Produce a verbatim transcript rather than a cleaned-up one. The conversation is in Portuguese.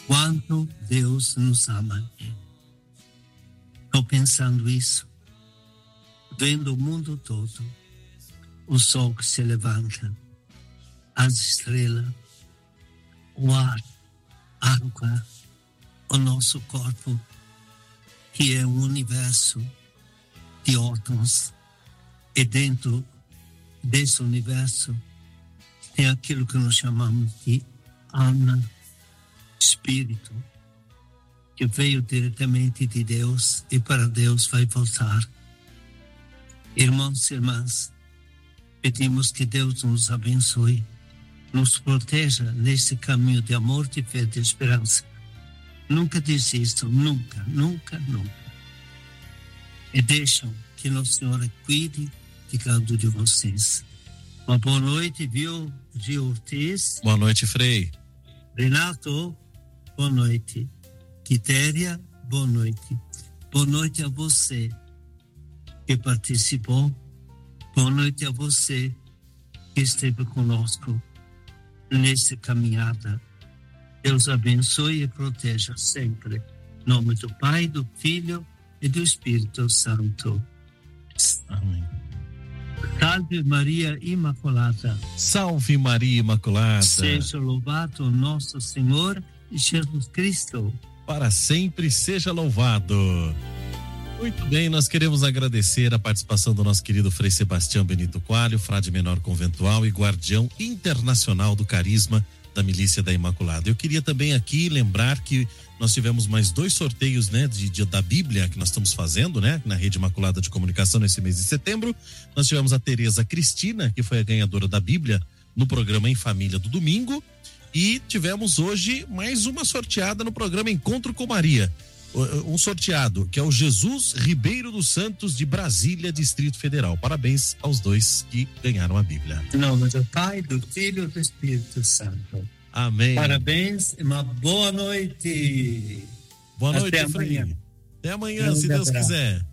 Quanto Deus nos ama. Estou pensando isso, vendo o mundo todo, o sol que se levanta, as estrelas, o ar, a água, o nosso corpo, que é um universo de átomos, e dentro desse universo tem aquilo que nós chamamos de alma, espírito, que veio diretamente de Deus e para Deus vai voltar. Irmãos e irmãs, pedimos que Deus nos abençoe, nos proteja nesse caminho de amor, de fé, de esperança. Nunca desistam, nunca, nunca, nunca. E deixam que Nossa Senhora cuide de cada um de vocês. Uma boa noite, viu, Gil Ortiz? Boa noite, Frei. Renato, boa noite. Quitéria, boa noite. Boa noite a você que participou. Boa noite a você que esteve conosco nessa caminhada. Deus abençoe e proteja sempre. Em nome do Pai, do Filho e do Espírito Santo. Amém. Salve Maria Imaculada. Salve Maria Imaculada. Seja louvado nosso Senhor Jesus Cristo. Para sempre seja louvado. Muito bem, nós queremos agradecer a participação do nosso querido Frei Sebastião Benito Coelho, frade menor conventual e guardião internacional do carisma da Milícia da Imaculada. Eu queria também aqui lembrar que nós tivemos mais dois sorteios, né, de, de, da Bíblia que nós estamos fazendo, né, na Rede Imaculada de Comunicação nesse mês de setembro. Nós tivemos a Tereza Cristina, que foi a ganhadora da Bíblia no programa Em Família do domingo, e tivemos hoje mais uma sorteada no programa Encontro com Maria. Um sorteado, que é o Jesus Ribeiro dos Santos, de Brasília, Distrito Federal. Parabéns aos dois que ganharam a Bíblia. Em nome do Pai, do Filho e do Espírito Santo. Amém. Parabéns e uma boa noite. Boa noite, Até Frei. amanhã. Até amanhã, se Deus quiser.